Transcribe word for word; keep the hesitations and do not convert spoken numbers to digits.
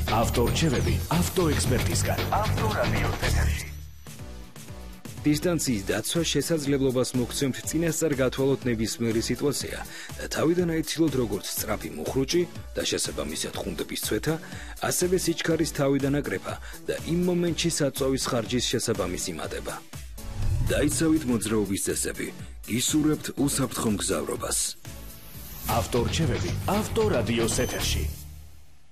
ავტორჩევები ავტოექსპერტისგან. ავტორადიო ეთერში. დისტანციის დაცვა შესაძლებლობას მოგცემთ წინასწარ გათვალოთ ნებისმიერი სიტუაცია და თავიდან აიცილოთ როგორც სწრაფი მუხრუჭი და შესაბამისად ხუნტების ცვეთა, ასევე სიჩქარის თავიდან აკრეფა და იმ მომენტში საწვავის ხარჯის შესაბამისი მატება. დაიცავით მოძრაობის წესები, გისურვებთ უსაფრთხო მგზავრობას. ავტორჩევები ავტორადიოს ეთერში.